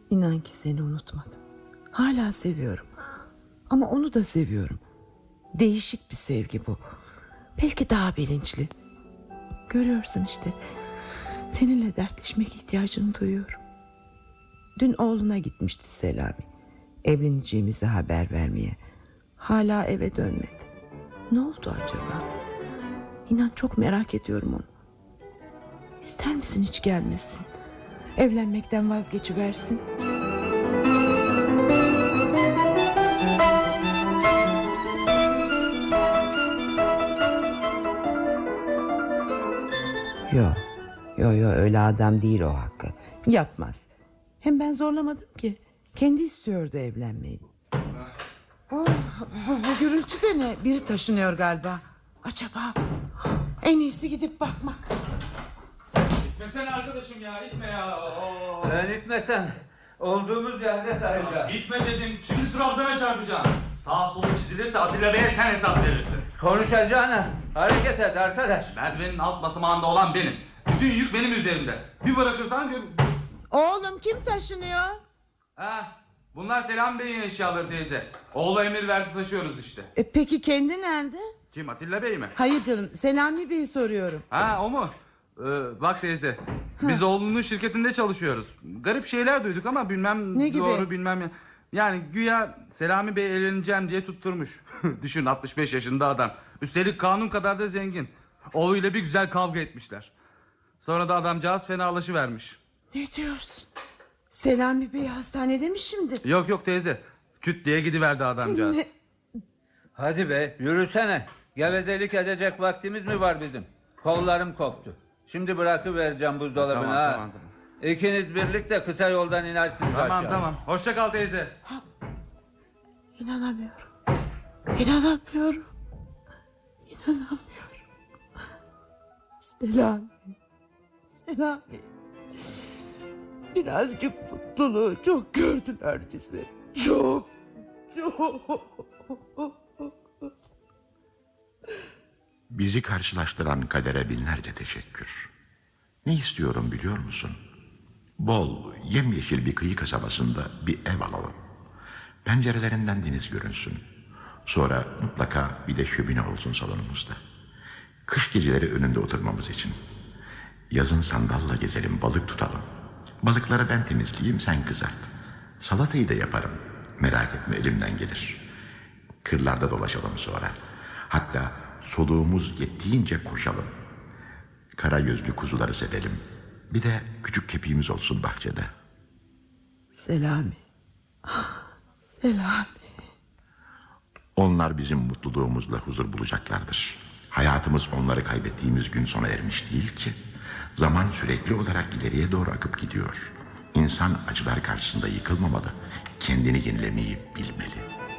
İnan ki seni unutmadım. Hala seviyorum. Ama onu da seviyorum. Değişik bir sevgi bu. Belki daha bilinçli. Görüyorsun işte. Seninle dertleşmek ihtiyacını duyuyorum. Dün oğluna gitmişti Selami. Evleneceğimizi haber vermeye. Hala eve dönmedi. Ne oldu acaba? İnan çok merak ediyorum onu. İster misin hiç gelmesin? Evlenmekten vazgeçiversin. Yo öyle adam değil o Hakkı. Yapmaz. Hem ben zorlamadım ki. Kendi istiyordu evlenmeyi. Bu gürültü de ne? Biri taşınıyor galiba. Acaba? En iyisi gidip bakmak. İtmesene arkadaşım ya, itme ya. Ben itmesen olduğumuz yerde sayacağım. İtme dedim, şimdi Trabzon'a çarpacağım. Sağ solu çizilirse Atilla Bey'e sen hesap verirsin. Konuşacağına hareket et arkadaş. Merdivenin alt basamağında olan benim. Bütün yük benim üzerimde. Bir bırakırsan... Oğlum kim taşınıyor? Bunlar Selami Bey'in eşyaları teyze. Oğlu emir verdi, taşıyoruz işte. Peki kendi nerede? Kim, Atilla Bey mi? Hayır canım, Selami Bey'i soruyorum. O mu? Bak teyze, biz oğlunun şirketinde çalışıyoruz. Garip şeyler duyduk ama bilmem ne gibi? Doğru bilmem. Yani güya Selami Bey evleneceğim diye tutturmuş. Düşün, 65 yaşında adam. Üstelik kanun kadar da zengin. Oğluyla bir güzel kavga etmişler. Sonra da adamcağız fenalaşıvermiş. Ne diyorsun? Selami Bey hastanede mi şimdi? Yok teyze, küt diye gidiverdi adamcağız. Hadi be, yürüsene. Gevezelik edecek vaktimiz mi var bizim? Kollarım koptu. Şimdi bırakıvereceğim buzdolabına. Tamam. İkiniz birlikte kısa yoldan inersiniz aşağı. Tamam. Hoşça kal teyze. İnanamıyorum. Selami. Birazcık mutluluğu çok gördüler bizi. Çok. Bizi karşılaştıran kadere binlerce teşekkür. Ne istiyorum biliyor musun? Bol, yemyeşil bir kıyı kasabasında bir ev alalım. Pencerelerinden deniz görünsün. Sonra mutlaka bir de şömine olsun salonumuzda. Kış geceleri önünde oturmamız için. Yazın sandalla gezelim, balık tutalım. Balıkları ben temizleyeyim, sen kızart. Salatayı da yaparım. Merak etme, elimden gelir. Kırlarda dolaşalım sonra. Hatta soluğumuz yettiğince koşalım. Kara gözlü kuzuları sevelim. Bir de küçük kepiğimiz olsun bahçede. Selami. Onlar bizim mutluluğumuzla huzur bulacaklardır. Hayatımız onları kaybettiğimiz gün sona ermiş değil ki. Zaman sürekli olarak ileriye doğru akıp gidiyor. İnsan acılar karşısında yıkılmamalı. Kendini yenilemeyi bilmeli.